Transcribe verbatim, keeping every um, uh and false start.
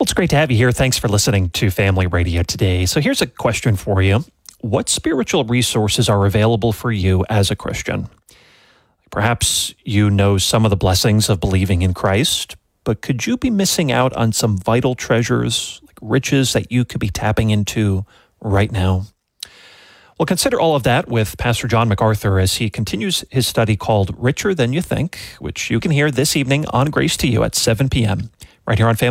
Well, it's great to have you here. Thanks for listening to Family Radio today. So here's a question for you. What spiritual resources are available for you as a Christian? Perhaps you know some of the blessings of believing in Christ, but could you be missing out on some vital treasures, like riches that you could be tapping into right now? Well, consider all of that with Pastor John MacArthur as he continues his study called Richer Than You Think, which you can hear this evening on Grace to You at seven p.m. right here on Family